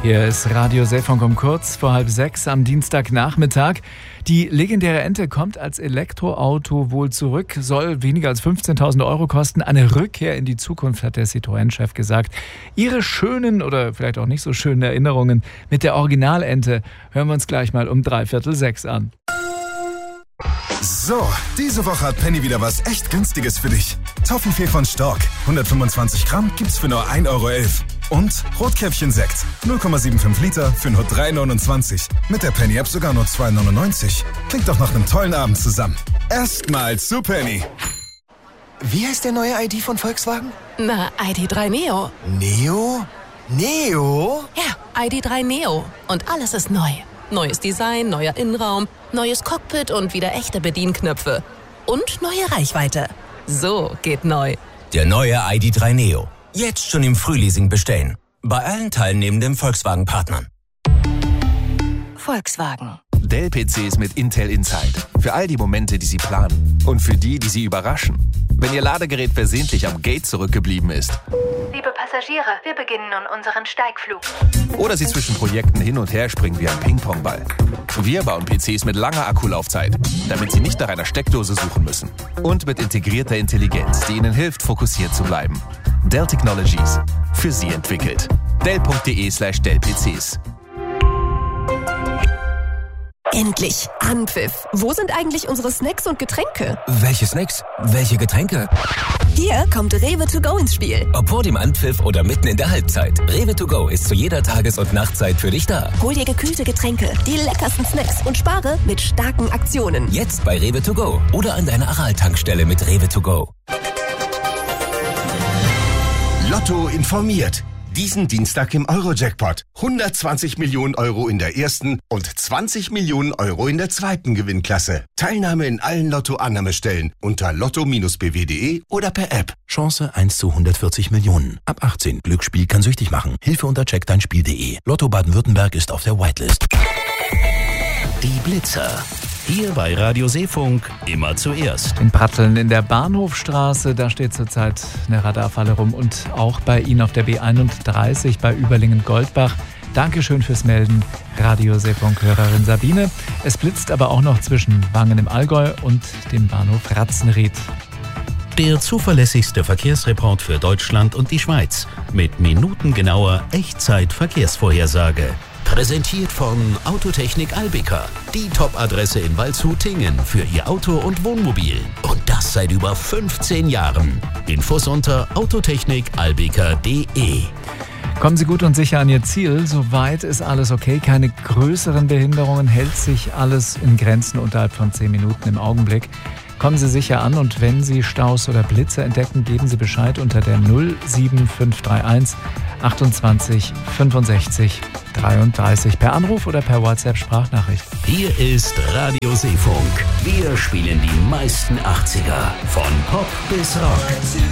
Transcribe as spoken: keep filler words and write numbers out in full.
Hier ist Radio Seefunk um kurz vor halb sechs am Dienstagnachmittag. Die legendäre Ente kommt als Elektroauto wohl zurück, soll weniger als fünfzehntausend Euro kosten. Eine Rückkehr in die Zukunft, hat der Citroën-Chef gesagt. Ihre schönen oder vielleicht auch nicht so schönen Erinnerungen mit der Originalente hören wir uns gleich mal um dreiviertel sechs an. So, diese Woche hat Penny wieder was echt Günstiges für dich. Toffifee von Stork, hundertfünfundzwanzig Gramm, gibt's für nur ein Euro elf. Und Rotkäppchen-Sekt, null Komma fünfundsiebzig Liter für nur drei neunundzwanzig. Mit der Penny-App sogar nur zwei neunundneunzig. Klingt doch nach einem tollen Abend zusammen. Erstmal zu Penny. Wie heißt der neue I D von Volkswagen? Na, I D drei Neo. Neo? Neo? Ja, I D drei Neo. Und alles ist neu. Neues Design, neuer Innenraum, neues Cockpit und wieder echte Bedienknöpfe. Und neue Reichweite. So geht neu. Der neue I D drei Neo. Jetzt schon im Frühleasing bestellen. Bei allen teilnehmenden Volkswagen-Partnern. Volkswagen. Dell-P Cs mit Intel Inside. Für all die Momente, die Sie planen. Und für die, die Sie überraschen. Wenn Ihr Ladegerät versehentlich am Gate zurückgeblieben ist. Liebe Passagiere, wir beginnen nun unseren Steigflug. Oder Sie zwischen Projekten hin und her springen wie ein Ping-Pong-Ball. Wir bauen P Cs mit langer Akkulaufzeit, damit Sie nicht nach einer Steckdose suchen müssen. Und mit integrierter Intelligenz, die Ihnen hilft, fokussiert zu bleiben. Dell Technologies. Für Sie entwickelt. Dell.de slash Dell-PCs. Endlich! Anpfiff! Wo sind eigentlich unsere Snacks und Getränke? Welche Snacks? Welche Getränke? Hier kommt Rewe to go ins Spiel. Ob vor dem Anpfiff oder mitten in der Halbzeit. Rewe to go ist zu jeder Tages- und Nachtzeit für dich da. Hol dir gekühlte Getränke, die leckersten Snacks und spare mit starken Aktionen. Jetzt bei Rewe to go oder an deiner Aral-Tankstelle mit Rewe to go. Lotto informiert. Diesen Dienstag im Euro-Jackpot. hundertzwanzig Millionen Euro in der ersten und zwanzig Millionen Euro in der zweiten Gewinnklasse. Teilnahme in allen Lotto-Annahmestellen unter lotto b w punkt de oder per App. Chance eins zu hundertvierzig Millionen. Ab achtzehn. Glücksspiel kann süchtig machen. Hilfe unter check dein Spiel punkt de. Lotto Baden-Württemberg ist auf der Whitelist. Die Blitzer. Hier bei Radio Seefunk immer zuerst. In Pratteln in der Bahnhofstraße, da steht zurzeit eine Radarfalle rum und auch bei Ihnen auf der B einunddreißig bei Überlingen-Goldbach. Dankeschön fürs Melden, Radio Seefunk-Hörerin Sabine. Es blitzt aber auch noch zwischen Wangen im Allgäu und dem Bahnhof Ratzenried. Der zuverlässigste Verkehrsreport für Deutschland und die Schweiz mit minutengenauer Echtzeit-Verkehrsvorhersage. Präsentiert von Autotechnik Albika, die Top-Adresse in Waldshut-Tingen für Ihr Auto und Wohnmobil. Und das seit über fünfzehn Jahren. Infos unter autotechnik albika punkt de. Kommen Sie gut und sicher an Ihr Ziel. Soweit ist alles okay. Keine größeren Behinderungen. Hält sich alles in Grenzen unterhalb von zehn Minuten im Augenblick. Kommen Sie sicher an und wenn Sie Staus oder Blitze entdecken, geben Sie Bescheid unter der null sieben fünf drei eins achtundzwanzig fünfundsechzig dreiunddreißig per Anruf oder per WhatsApp-Sprachnachricht. Hier ist Radio Seefunk. Wir spielen die meisten achtziger. Von Pop bis Rock.